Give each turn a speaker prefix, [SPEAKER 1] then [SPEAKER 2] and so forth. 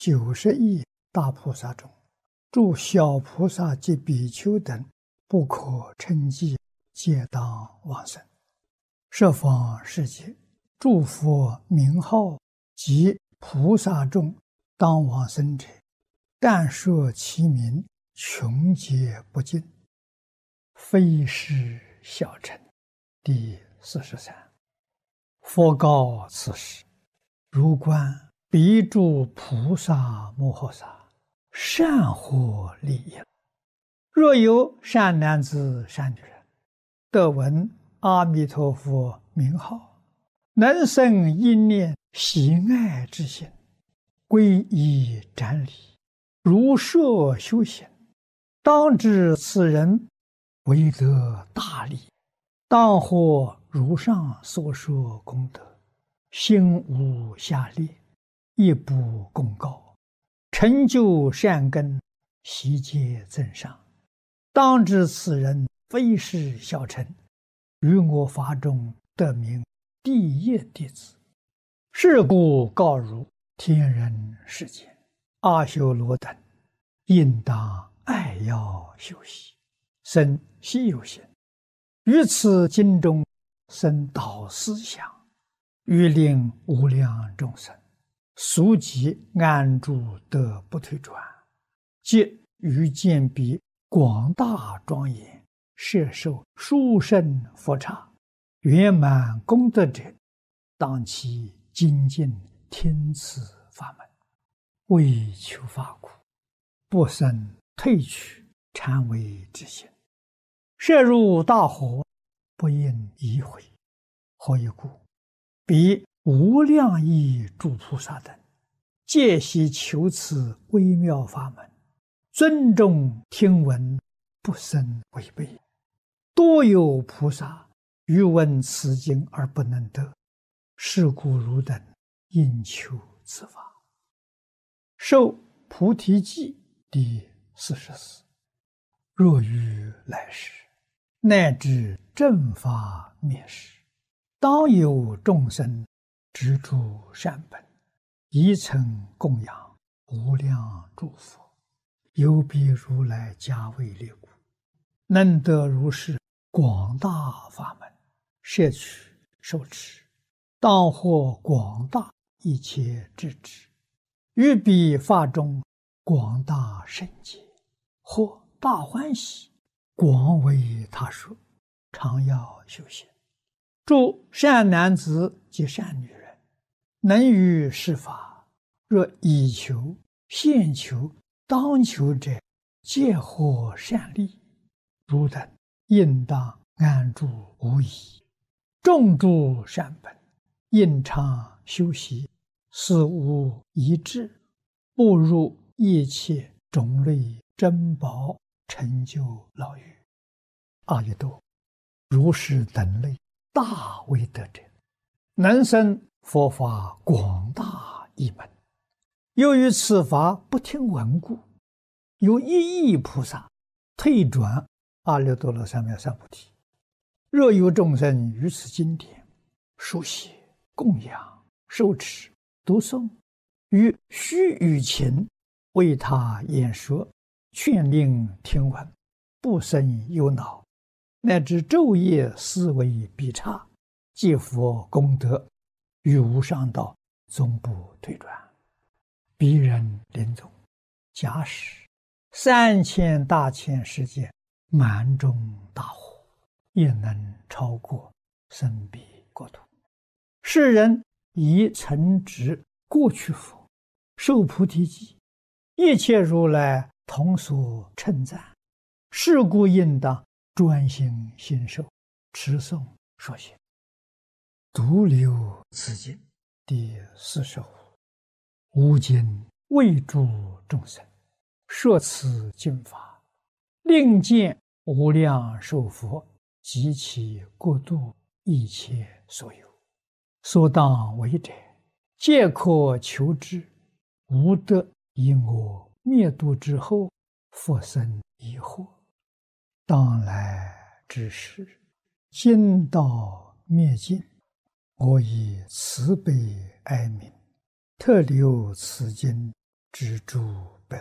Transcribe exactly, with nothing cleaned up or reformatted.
[SPEAKER 1] 九十亿大菩萨中，诸小菩萨及比丘等，不可称计，皆当往生。十方世界，诸佛名号及菩萨众当往生者，但说其名，穷劫不尽，非是小乘。第四十三。佛告此时：如观彼诸菩萨摩诃萨，善获利益。若有善男子善女人，得闻阿弥陀佛名号，能生一念喜爱之心，皈依瞻礼，如设修行，当知此人为得大利，当获如上所说功德，心无下劣，亦不共高，成就善根，悉皆增上。当知此人非是小乘，于我法中得名第一弟子。是故告汝天人世间阿修罗等，应当爱要修习，生希有心，于此经中生导思想，欲令无量众生速即安住得不退转，即于见彼广大庄严，摄受殊胜佛刹，圆满功德者，当其精进听此法门，为求法苦，不生退去禅为之心，摄入大火，不应移回。何以故？彼无量亿诸菩萨等，皆悉求此微妙法门，尊重听闻，不生违背。多有菩萨欲闻此经而不能得，是故汝等应求此法。受菩提记第四十四。若于来世，乃至正法灭世，当有众生执诸善本，宜曾供养无量诸佛，有彼如来加为列故，能得如是广大法门，摄取受持，当获广大一切智智，于彼法中广大圣解，或大欢喜，广为他说，常要修行。诸善男子及善女人，能于是法，若以求、现求、当求者，皆获善利。汝等应当安住无疑，种诸善本，应常修习，思无一致，步入一切种类珍宝，成就牢狱。阿逸多，如是等类大威德者，能生佛法广大一门。由于此法不听闻故，有一亿菩萨退转阿耨多罗三藐三菩提。若有众生于此经典书写、供养、受持、读诵，于须臾情为他演说，劝令听闻，不生忧恼，乃至昼夜思维必差，积佛功德，于无上道终不退转。彼人临终，假使三千大千世界满中大火，也能超过生彼国土。世人以曾执过去佛，受菩提记，一切如来同所称赞。是故应当专心信受，持诵说行。独留此经第四十五。吾今为诸众生说此经法，令见无量寿佛及其国度一切所有，所当为者，皆可求之，无得以我灭度之后，复生疑惑。当来之时，经道灭尽，我以慈悲哀悯，特留此经知诸